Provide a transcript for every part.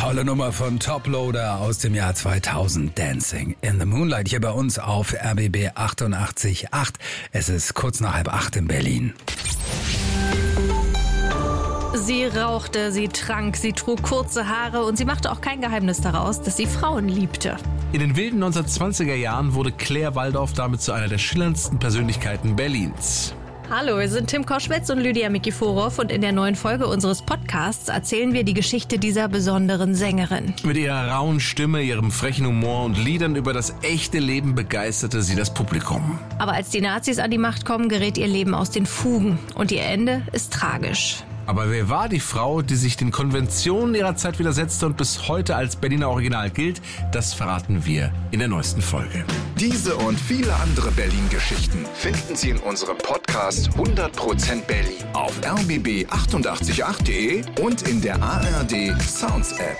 Tolle Nummer von Toploader aus dem Jahr 2000, Dancing in the Moonlight, hier bei uns auf RBB 88.8. Es ist kurz nach 7:30 in Berlin. Sie rauchte, sie trank, sie trug kurze Haare und sie machte auch kein Geheimnis daraus, dass sie Frauen liebte. In den wilden 1920er Jahren wurde Claire Waldoff damit zu einer der schillerndsten Persönlichkeiten Berlins. Hallo, wir sind Tim Koschwitz und Lydia Mikiforov und in der neuen Folge unseres Podcasts erzählen wir die Geschichte dieser besonderen Sängerin. Mit ihrer rauen Stimme, ihrem frechen Humor und Liedern über das echte Leben begeisterte sie das Publikum. Aber als die Nazis an die Macht kommen, gerät ihr Leben aus den Fugen und ihr Ende ist tragisch. Aber wer war die Frau, die sich den Konventionen ihrer Zeit widersetzte und bis heute als Berliner Original gilt? Das verraten wir in der neuesten Folge. Diese und viele andere Berlin-Geschichten finden Sie in unserem Podcast 100% Berlin auf rbb888.de und in der ARD Sounds App.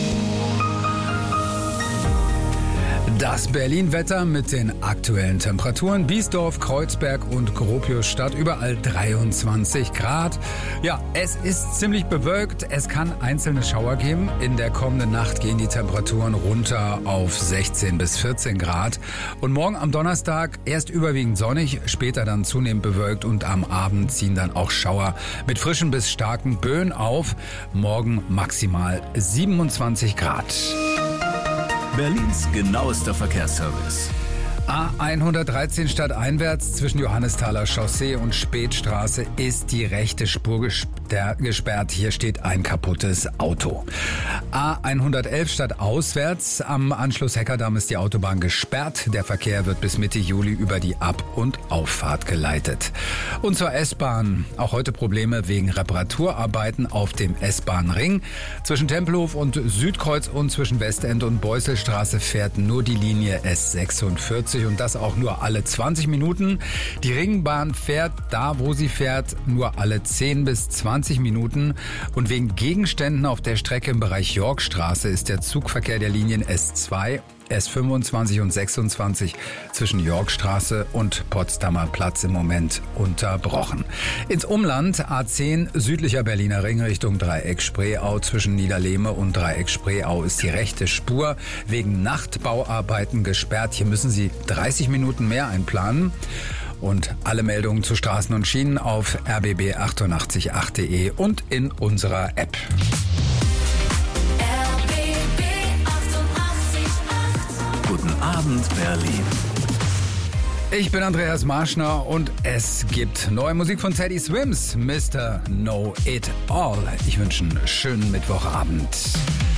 Das Berlin-Wetter mit den aktuellen Temperaturen. Biesdorf, Kreuzberg und Gropiusstadt überall 23 Grad. Ja, es ist ziemlich bewölkt. Es kann einzelne Schauer geben. In der kommenden Nacht gehen die Temperaturen runter auf 16 bis 14 Grad. Und morgen am Donnerstag erst überwiegend sonnig, später dann zunehmend bewölkt und am Abend ziehen dann auch Schauer mit frischen bis starken Böen auf. Morgen maximal 27 Grad. Berlins genauester Verkehrsservice. A113 stadteinwärts zwischen Johannesthaler Chaussee und Spätstraße ist die rechte Spur gesperrt. Hier steht ein kaputtes Auto. A111 stadtauswärts am Anschluss Heckerdamm ist die Autobahn gesperrt. Der Verkehr wird bis Mitte Juli über die Ab- und Auffahrt geleitet. Und zur S-Bahn. Auch heute Probleme wegen Reparaturarbeiten auf dem S-Bahn-Ring. Zwischen Tempelhof und Südkreuz und zwischen Westend und Beusselstraße fährt nur die Linie S46. Und das auch nur alle 20 Minuten. Die Ringbahn fährt da, wo sie fährt, nur alle 10 bis 20 Minuten. Und wegen Gegenständen auf der Strecke im Bereich Yorkstraße ist der Zugverkehr der Linien S2, S25 und 26 zwischen Yorkstraße und Potsdamer Platz im Moment unterbrochen. Ins Umland A10 südlicher Berliner Ring Richtung Dreieck Spreeau zwischen Niederlehme und Dreieck Spreeau ist die rechte Spur wegen Nachtbauarbeiten gesperrt. Hier müssen Sie 30 Minuten mehr einplanen. Und alle Meldungen zu Straßen und Schienen auf rbb888.de und in unserer App. Guten Abend, Berlin. Ich bin Andreas Marschner und es gibt neue Musik von Teddy Swims, Mr. Know It All. Ich wünsche einen schönen Mittwochabend.